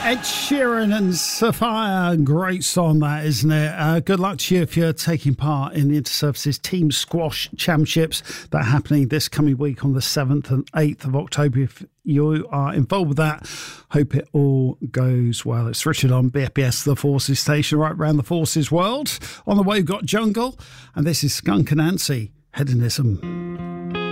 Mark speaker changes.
Speaker 1: Ed Sheeran and Sophia, great song that, isn't it? Good luck to you if you're taking part in the Interservices Team Squash Championships that are happening this coming week on the 7th and 8th of October. If you are involved with that, hope it all goes well. It's Richard on BFBS, the Forces station, right around the Forces world. On the way, we've got Jungle, and this is Skunk Anansie, Hedonism.